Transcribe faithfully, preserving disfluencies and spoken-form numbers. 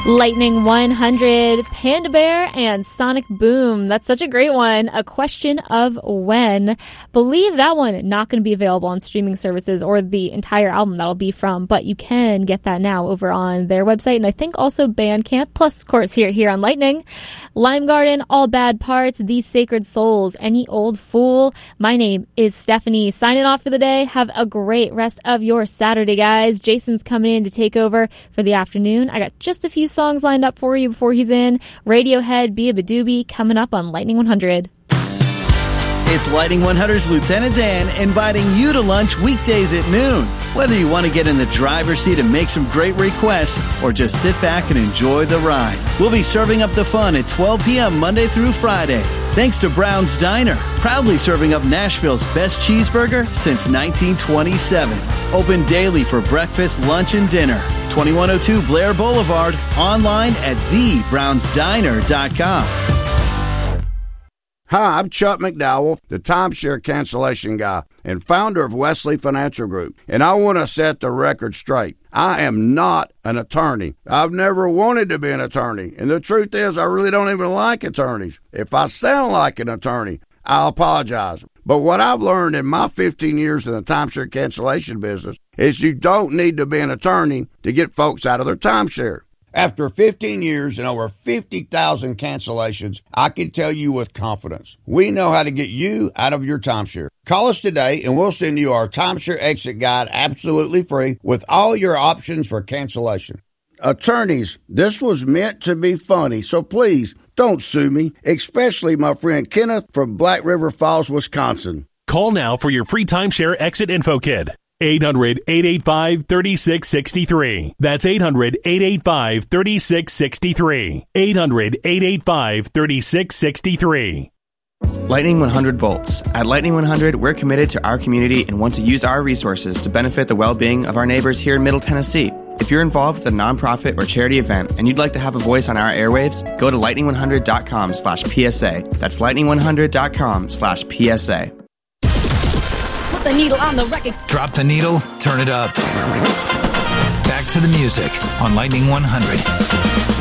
Lightning one hundred, Panda Bear, and Sonic Boom. That's such a great one. A Question of When. Believe that one not going to be available on streaming services or the entire album that'll be from, but you can get that now over on their website and I think also Bandcamp, plus of course here here on Lightning. Lime Garden, All Bad Parts, These Sacred Souls, Any Old Fool. My name is Stephanie. Signing off for the day. Have a great rest of your Saturday, guys. Jason's coming in to take over for the afternoon. I got just a few songs lined up for you before he's in. Radiohead, Be a Badoobie, coming up on Lightning one hundred. It's Lightning one hundred's Lieutenant Dan inviting you to lunch weekdays at noon. Whether you want to get in the driver's seat and make some great requests or just sit back and enjoy the ride, we'll be serving up the fun at twelve p.m. Monday through Friday. Thanks to Brown's Diner, proudly serving up Nashville's best cheeseburger since nineteen twenty-seven. Open daily for breakfast, lunch, and dinner. twenty-one oh two Blair Boulevard, online at the browns diner dot com. Hi, I'm Chuck McDowell, the timeshare cancellation guy and founder of Wesley Financial Group, and I want to set the record straight. I am not an attorney. I've never wanted to be an attorney, and the truth is I really don't even like attorneys. If I sound like an attorney, I'll apologize. But what I've learned in my fifteen years in the timeshare cancellation business is you don't need to be an attorney to get folks out of their timeshare. After fifteen years and over fifty thousand cancellations, I can tell you with confidence, we know how to get you out of your timeshare. Call us today and we'll send you our timeshare exit guide absolutely free with all your options for cancellation. Attorneys, this was meant to be funny, so please don't sue me, especially my friend Kenneth from Black River Falls, Wisconsin. Call now for your free timeshare exit info kit. eight hundred, eight eight five, three six six three. That's eight hundred, eight eight five, three six six three. eight hundred, eight eight five, three six six three. Lightning one hundred Bolts. At Lightning one hundred, we're committed to our community and want to use our resources to benefit the well-being of our neighbors here in Middle Tennessee. If you're involved with a nonprofit or charity event and you'd like to have a voice on our airwaves, go to lightning one hundred dot com slash P S A. That's lightning one hundred dot com slash P S A. Put the needle on the record. Drop the needle, turn it up. Back to the music on Lightning one hundred.